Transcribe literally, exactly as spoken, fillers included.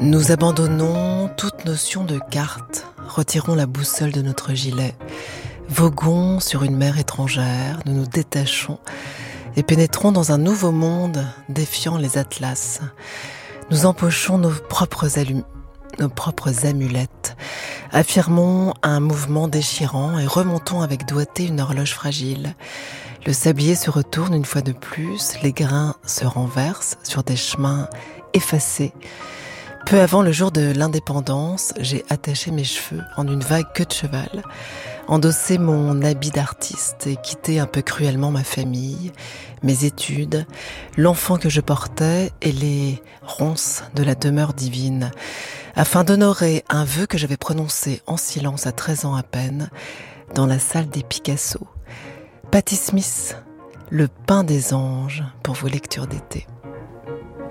Nous abandonnons toute notion de carte, retirons la boussole de notre gilet, voguons sur une mer étrangère, nous nous détachons et pénétrons dans un nouveau monde défiant les atlas. Nous empochons nos propres, allum- nos propres amulettes, affirmons un mouvement déchirant et remontons avec doigté une horloge fragile. Le sablier se retourne une fois de plus, les grains se renversent sur des chemins effacés. Peu avant le jour de l'indépendance, j'ai attaché mes cheveux en une vague queue de cheval, endossé mon habit d'artiste et quitté un peu cruellement ma famille, mes études, l'enfant que je portais et les ronces de la demeure divine, afin d'honorer un vœu que j'avais prononcé en silence à treize ans à peine, dans la salle des Picasso. Patti Smith, Le pain des anges pour vos lectures d'été.